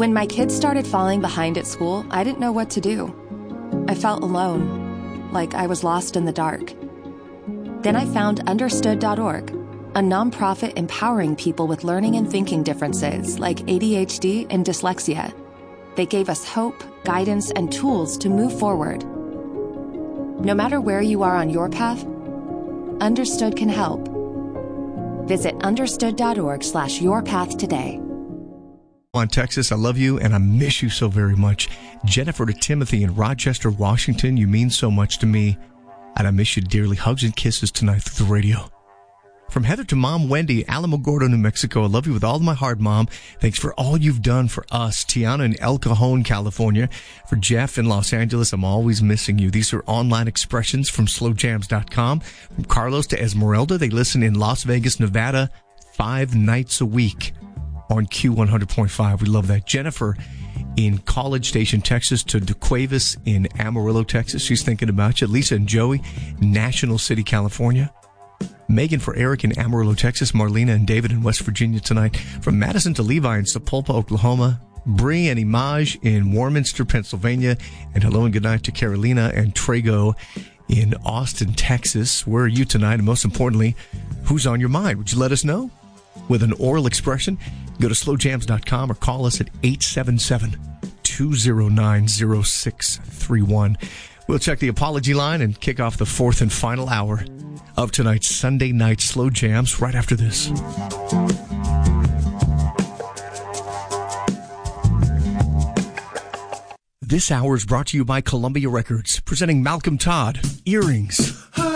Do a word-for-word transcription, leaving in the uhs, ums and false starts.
When my kids started falling behind at school, I didn't know what to do. I felt alone, like I was lost in the dark. Then I found understood dot org, a nonprofit empowering people with learning and thinking differences like A D H D and dyslexia. They gave us hope, guidance, and tools to move forward. No matter where you are on your path, Understood can help. Visit understood dot org slash your path today. On Texas, I love you and I miss you so very much. Jennifer to Timothy in Rochester, Washington, you mean so much to me, and I miss you dearly. Hugs and kisses tonight through the radio. From Heather to Mom Wendy, Alamogordo, New Mexico, I love you with all of my heart, Mom. Thanks for all you've done for us. Tiana in El Cajon, California. For Jeff in Los Angeles, I'm always missing you. These are online expressions from slow jams dot com. From Carlos to Esmeralda, they listen in Las Vegas, Nevada, five nights a week on Q one hundred point five. We love that. Jennifer in College Station, Texas, to DeQuavis in Amarillo, Texas. She's thinking about you. Lisa and Joey, National City, California. Megan for Eric in Amarillo, Texas. Marlena and David in West Virginia tonight. From Madison to Levi in Sapulpa, Oklahoma. Bree and Imaj in Warminster, Pennsylvania. And hello and good night to Carolina and Trago in Austin, Texas. Where are you tonight? And most importantly, who's on your mind? Would you let us know? With an oral expression, go to slow jams dot com or call us at eight seven seven, two zero nine, zero six three one. We'll check the apology line and kick off the fourth and final hour of tonight's Sunday night Slow Jams right after this. This hour is brought to you by Columbia Records, presenting Malcolm Todd, Earrings.